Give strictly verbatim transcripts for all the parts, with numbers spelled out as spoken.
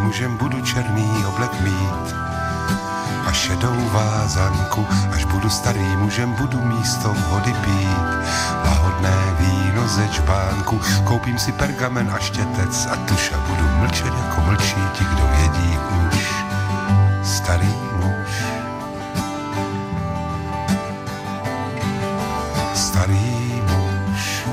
mužem budu černý oblek mít a šedou vázanku, až budu starý mužem budu místo vody pít lahodné víno ze čbánku, koupím si pergamen a štětec a tuš a budu mlčet jako mlčí ti, kdo vědí už. Starý muž, starý muž.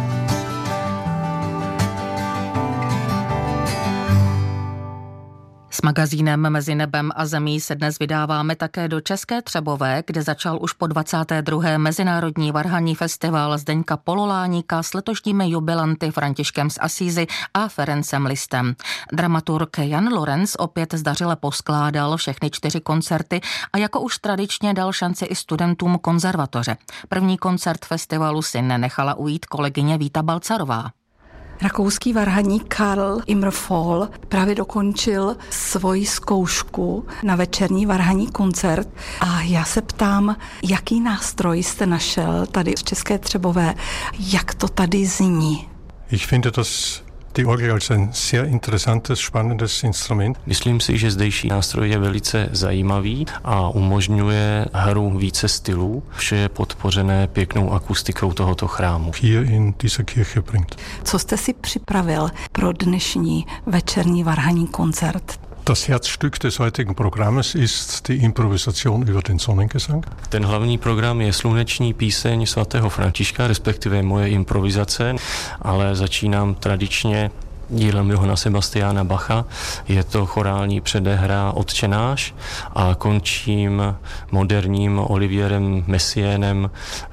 S magazínem Mezi nebem a zemí se dnes vydáváme také do České Třebové, kde začal už po dvacáté druhé Mezinárodní varhanní festival Zdeňka Pololáníka s letošními jubilanty Františkem z Asízy a Ferencem Listem. Dramaturg Jan Lorenz opět zdařile poskládal všechny čtyři koncerty a jako už tradičně dal šanci i studentům konzervatoře. První koncert festivalu si nenechala ujít kolegyně Víta Balcarová. Rakouský varhaník Karl Immervoll právě dokončil svoji zkoušku na večerní varhaní koncert a já se ptám, jaký nástroj jste našel tady v České Třebové, jak to tady zní? Ich finde das die Orgel als ein sehr interessantes, spannendes Instrument. Myslím si, že zdejší nástroj je velice zajímavý a umožňuje hru více stylů. Vše je podpořené pěknou akustikou tohoto chrámu. Hier in dieser Kirche bringt. Co jste si připravil pro dnešní večerní varhaní koncert? Das Herzstück des heutigen Programmes ist die Improvisation über den Sonnengesang. Ten hlavní program je sluneční píseň svatého Františka, respektive moje improvizace, ale začínám tradičně dílem Johana Sebastiana Bacha. Je to chorální předehra Otče náš a končím moderním Olivierem Messianem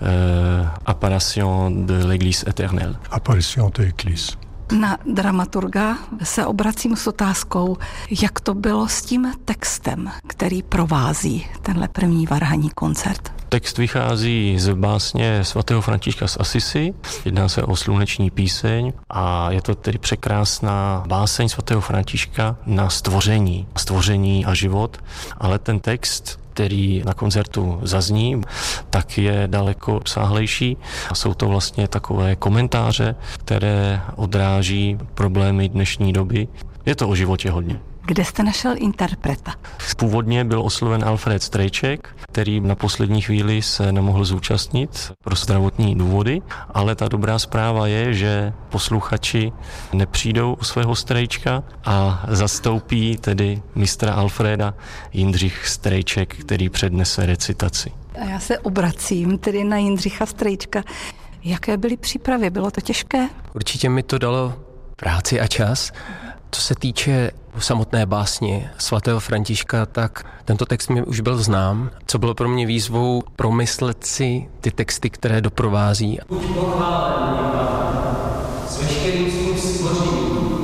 eh, Apparition de l'Église éternelle. Apparition de l'Église. Na dramaturga se obracím s otázkou, jak to bylo s tím textem, který provází tenhle první varhaní koncert. Text vychází z básně svatého Františka z Asisi, jedná se o sluneční píseň a je to tedy překrásná báseň svatého Františka na stvoření, stvoření a život, ale ten text, který na koncertu zazní, tak je daleko obsáhlejší. Jsou to vlastně takové komentáře, které odráží problémy dnešní doby. Je to o životě hodně. Kde jste našel interpreta? Původně byl osloven Alfred Strejček, který na poslední chvíli se nemohl zúčastnit pro zdravotní důvody, ale ta dobrá zpráva je, že posluchači nepřijdou o svého Strejčka a zastoupí tedy mistra Alfreda Jindřich Strejček, který přednese recitaci. A já se obracím tedy na Jindřicha Strejčka. Jaké byly přípravy? Bylo to těžké? Určitě mi to dalo práci a čas. Co se týče samotné básně svatého Františka, tak tento text mi už byl znám. Co bylo pro mě výzvou promyslet si ty texty, které doprovází. Buď pochválen, Pán, s veškerým svým stvořením,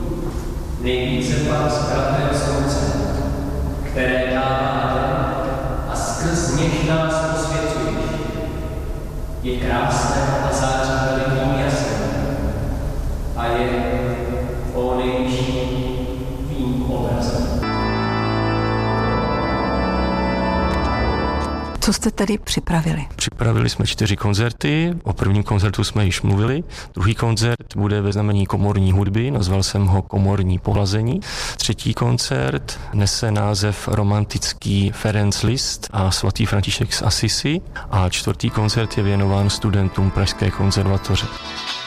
nejvíce Pán s bratrem slunce, které dáváte a skrz něž nás posvěcuješ. Je krásné a září velikým jasem a je o nejvyšší tvým obrazem. Co jste tedy připravili? Připravili jsme čtyři koncerty, o prvním koncertu jsme již mluvili, druhý koncert bude ve znamení komorní hudby, nazval jsem ho Komorní pohlazení. Třetí koncert nese název Romantický Ferenc Liszt a svatý František z Asisi a čtvrtý koncert je věnován studentům Pražské konzervatoře.